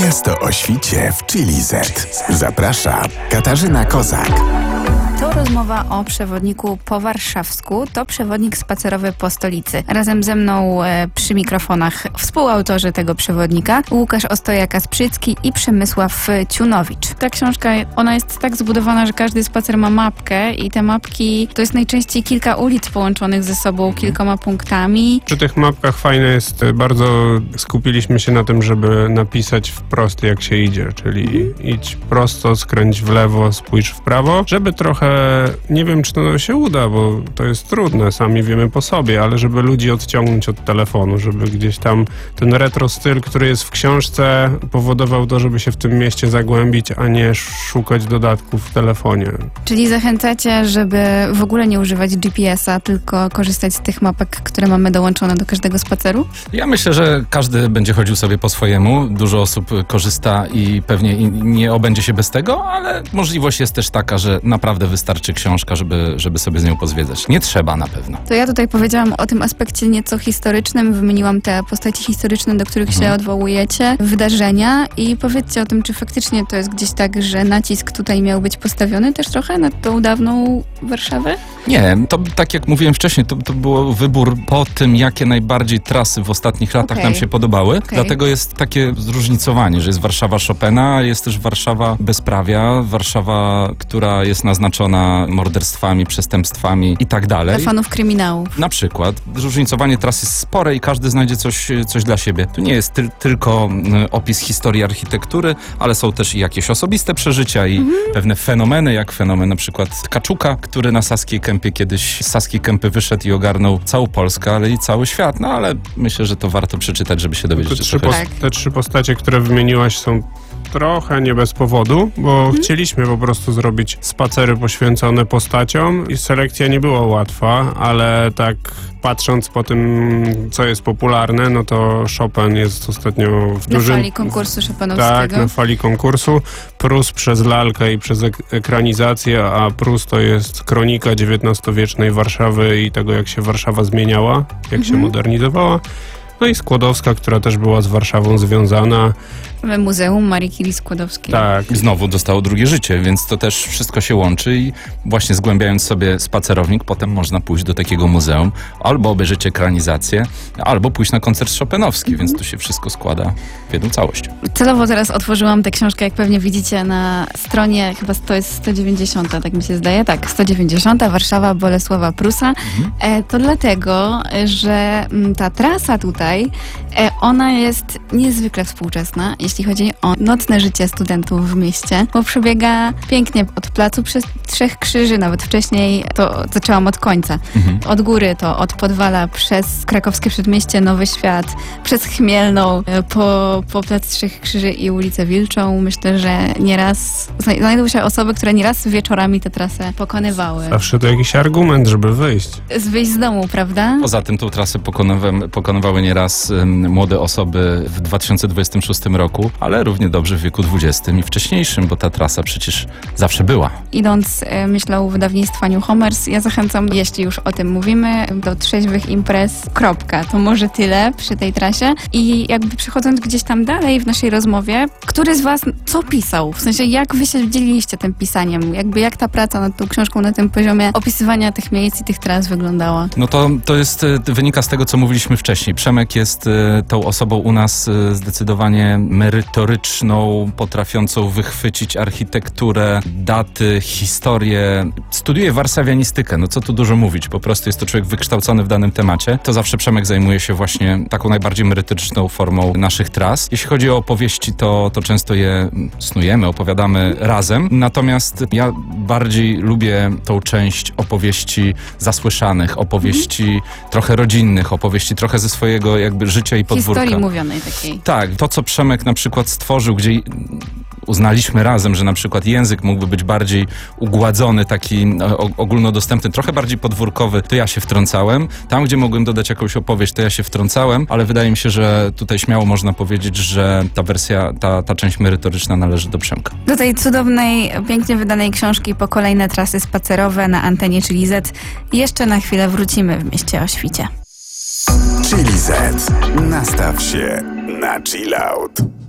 Miasto o świcie w Chili Z. Zaprasza Katarzyna Kozak. To rozmowa o przewodniku po warszawsku. To przewodnik spacerowy po stolicy. Razem ze mną przy mikrofonach współautorzy tego przewodnika Łukasz Ostojaka-Sprzycki i Przemysław Ciunowicz. Ta książka, ona jest tak zbudowana, że każdy spacer ma mapkę i te mapki to jest najczęściej kilka ulic połączonych ze sobą kilkoma punktami. Przy tych mapkach fajne jest, bardzo skupiliśmy się na tym, żeby napisać wprost jak się idzie, czyli idź prosto, skręć w lewo, spójrz w prawo, żeby trochę, nie wiem czy to się uda, bo to jest trudne, sami wiemy po sobie, ale żeby ludzi odciągnąć od telefonu, żeby gdzieś tam ten retro styl, który jest w książce, powodował to, żeby się w tym mieście zagłębić, a nie szukać dodatków w telefonie. Czyli zachęcacie, żeby w ogóle nie używać GPS-a, tylko korzystać z tych mapek, które mamy dołączone do każdego spaceru? Ja myślę, że każdy będzie chodził sobie po swojemu. Dużo osób korzysta i pewnie nie obędzie się bez tego, ale możliwość jest też taka, że naprawdę wystarczy książka, żeby sobie z nią pozwiedzać. Nie trzeba na pewno. To ja tutaj powiedziałam o tym aspekcie nieco historycznym. Wymieniłam te postaci historyczne, do których się odwołujecie, wydarzenia i powiedzcie o tym, czy faktycznie to jest gdzieś tak, że nacisk tutaj miał być postawiony też trochę na tą dawną Warszawę? Nie, to tak jak mówiłem wcześniej, to był wybór po tym, jakie najbardziej trasy w ostatnich latach nam się podobały. Dlatego jest takie zróżnicowanie, że jest Warszawa Chopina, jest też Warszawa bezprawia, Warszawa, która jest naznaczona morderstwami, przestępstwami i tak dalej. Dla fanów kryminałów. Na przykład. Zróżnicowanie tras jest spore i każdy znajdzie coś dla siebie. Tu nie jest tylko opis historii architektury, ale są też i jakieś osobiste przeżycia i pewne fenomeny, jak fenomen na przykład Tkaczuka, który na Saskiej Kępie kiedyś z Saskiej Kępy wyszedł i ogarnął całą Polskę, ale i cały świat. No ale myślę, że to warto przeczytać, żeby się dowiedzieć. Te trzy postacie, które wymieniłaś, są trochę nie bez powodu, bo chcieliśmy po prostu zrobić spacery poświęcone postaciom i selekcja nie była łatwa, ale tak patrząc po tym, co jest popularne, no to Chopin jest ostatnio w dużym... Na fali konkursu chopinowskiego. Tak, na fali konkursu. Prus przez lalkę i przez ekranizację, a Prus to jest kronika XIX-wiecznej Warszawy i tego, jak się Warszawa zmieniała, jak się modernizowała. No i Skłodowska, która też była z Warszawą związana. Muzeum Marii Curie Skłodowskiej. Tak. I znowu dostało drugie życie, więc to też wszystko się łączy i właśnie zgłębiając sobie spacerownik, potem można pójść do takiego muzeum, albo obejrzeć ekranizację, albo pójść na koncert chopinowski, więc tu się wszystko składa w jedną całość. Celowo teraz otworzyłam tę książkę, jak pewnie widzicie na stronie, chyba to jest 190, tak mi się zdaje, tak, 190, Warszawa Bolesława Prusa. To dlatego, że ta trasa tutaj, ona jest niezwykle współczesna, jeśli chodzi o nocne życie studentów w mieście, bo przebiega pięknie od placu przez Trzech Krzyży, nawet wcześniej to zaczęłam od końca. Od góry to od Podwala, przez krakowskie Przedmieście, Nowy Świat, przez Chmielną, po plac Trzech Krzyży i ulicę Wilczą. Myślę, że nieraz znajdą się osoby, które nieraz wieczorami tę trasę pokonywały. Zawsze to jakiś argument, żeby wyjść. Wyjść z domu, prawda? Poza tym tą trasę pokonywały nieraz młode osoby w 2026 roku, ale równie dobrze w wieku XX i wcześniejszym, bo ta trasa przecież zawsze była. Idąc myślą wydawnictwa New Homers, ja zachęcam, jeśli już o tym mówimy, do trzeźwych imprez. To może tyle przy tej trasie. I jakby przechodząc gdzieś tam dalej w naszej rozmowie, który z was co pisał? W sensie, jak wy się dzieliliście tym pisaniem? Jak ta praca nad tą książką na tym poziomie opisywania tych miejsc i tych tras wyglądała? No to jest, wynika z tego, co mówiliśmy wcześniej. Przemek jest tą osobą u nas zdecydowanie merytoryczną, potrafiącą wychwycić architekturę, daty, historię. Studiuje warszawianistykę, no co tu dużo mówić, po prostu jest to człowiek wykształcony w danym temacie. To zawsze Przemek zajmuje się właśnie taką najbardziej merytoryczną formą naszych tras. Jeśli chodzi o opowieści, to często je snujemy, opowiadamy razem. Natomiast ja bardziej lubię tą część opowieści zasłyszanych, opowieści trochę rodzinnych, opowieści trochę ze swojego jakby życia i podwórka. Historii mówionej takiej. Tak, to co Przemek na przykład stworzył, gdzie uznaliśmy razem, że na przykład język mógłby być bardziej ugładzony, taki ogólnodostępny, trochę bardziej podwórkowy, to ja się wtrącałem. Tam, gdzie mogłem dodać jakąś opowieść, to ja się wtrącałem, ale wydaje mi się, że tutaj śmiało można powiedzieć, że ta wersja, ta część merytoryczna należy do Przemka. Do tej cudownej, pięknie wydanej książki po kolejne trasy spacerowe na antenie Chili Z jeszcze na chwilę wrócimy w mieście o świcie. Chili Z. Nastaw się na chill out.